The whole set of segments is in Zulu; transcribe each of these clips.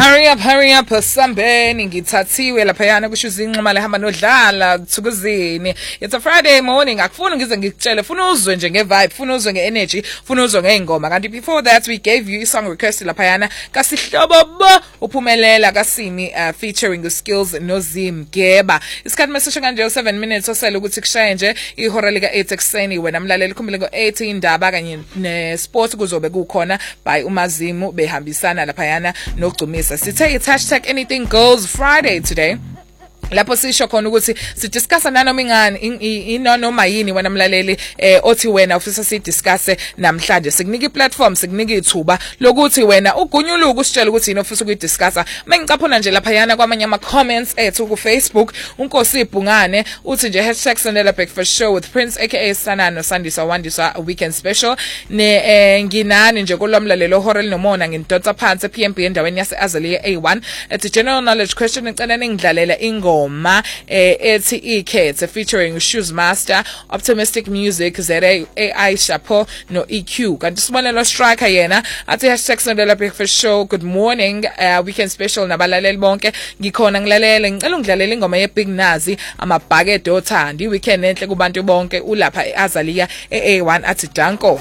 hurry up sambeni ngithathiwe laphayana kusho izinqama lehamba nodlala thukuzini. It's a Friday morning, akufuni ngize ngikutshele, funa uzwe nje ngevibe, funa uzwe ngeenergy, funa uzwe ngeingoma. Kanti before that we gave you song request laphayana kasihlobo bo uphumelela kasimi featuring the skills noZim Geba. Isikhathi mesisho kanje 7 minutes osele ukuthi kushaye nje ihora lika 8 ekseni. Wena mlaleli khumbule ngo-8 indaba kanye ne-sport kuzobe kukhona by uMazimu behambisana laphayana nogcumisa. Sithe it's hashtag anything goes Friday today. Lapho sisho khona ukuthi sidiscussa nanoma ingane inonoma yini wena mlaleli othi wena ufisa sidiscusse namhlanje. Sikunika iplatform, sikunika ithuba lokuthi wena ugunyuluka usitshela ukuthi yini ofisa ukuyidiscussa. Mengicaphuna nje lapha yana kwamanye ama comments ethu ku Facebook, uNkosi Ibhungane uthi nje #Sondela Breakfast Show with Prince aka Sanano Sandisa Wandisa weekend special. Nginani nje kolwamlalelo horel nomona ngindotsa phansi PMB endaweni yase Azaleya A1 at general knowledge question ecela ngidlalela ingoma ethi ikhethe featuring Shoes Master, Optimistic Music, ZAI Chapo no EQ. Kanti sibonelo striker yena athi #Sondela Breakfast Show good morning weekend special nabalaleli bonke ngikhona ngilalele ngicela ungidlalele ingoma ye Big Nazi amabhakede othandi weekend enhle kubantu bonke ulapha eAzaleya A1 athi Danko.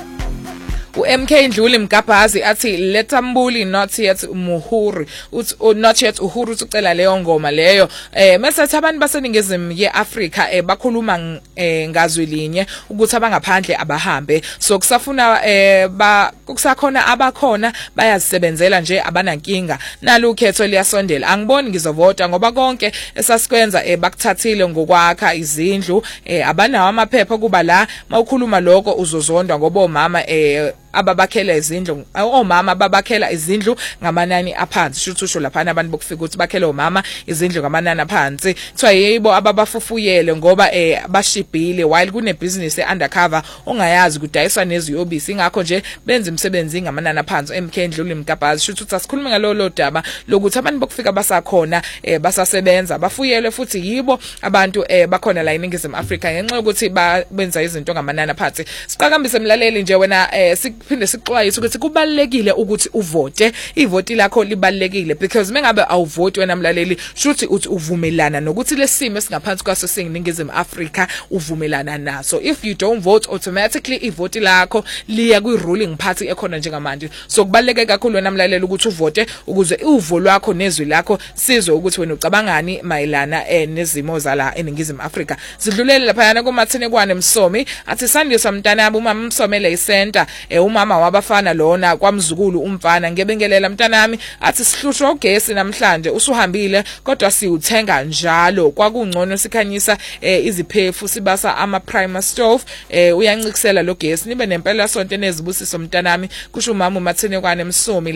uMK Ndluli Mgabhazi athi Letambuli not yet Muhuri uthi not yet Uhuru ucela leyo ngoma leyo mesethi abantu baseningizimu yeAfrika bakhuluma ngazwi linye ukuthi abangaphandle abahambe, so kusafuna kusakhona abakhona bayazisebenzela nje abanankinga nalo ukhetho liyasondela. Angiboni ngizovota ngoba konke esasikwenza bakuthathile ngokwakha izindlu abanawo amaphepha kuba la mawukhuluma lokho uzozondwa ngoba omama ababakhela izindlu omama ababakhela izindlu ngamanani aphansi. Shuthu lapha abantu bokufika ukuthi bakhela omama izindlu ngamanani aphansi kuthiwa yibo ababafufuyele ngoba bashibhile while kune business undercover ongayazi kudayiswa neziyobisi, ingakho nje benza imisebenzi ngamanani aphansi. MK Ndluli Mgabhazi shuthu ukuthi asikhulume ngalolo daba lokuthi abantu bokufika basakhona basasebenza bafuyelwe futhi yibo abantu bakhona la eNingizimu Afrika ngenxa ukuthi benza izinto ngamanani aphansi. Siqhakambise mlaleli nje wena phinde sixwayise ukuthi kubalekile ukuthi uvote. Ivoti lakho libalekile because mengabe awuvoti wena mlaleli shuthi uthi uvumelana nokuthi lesimo esingaphansi kwaso seNingizimu Afrika uvumelana naso. If you don't vote automatically ivoti lakho liya kwi-ruling party ekhona njengamanje. So kubaleke kakhulu wena mlaleli ukuthi uvote ukuze uvo lwakho nezwi lakho sizwe ukuthi wena ucabangani mayelana nezimo zala eNingizimu Afrika. Sidlulele lapha yana kuMathenekwane Msomi athi Sandisa mntanami umama Msomele isenta umama wabafana lona kwamzukulu umfana ngebengelela mntanami athi sihlushwa ugesi namhlanje usuhambile kodwa siuthenga njalo kwakungcono sikhanyisa iziphefu sibasa ama primer stove uyancikisela lo gesi nibe nempela sonke nezibusiso mntanami kusho umama uMathenekwane Msomi.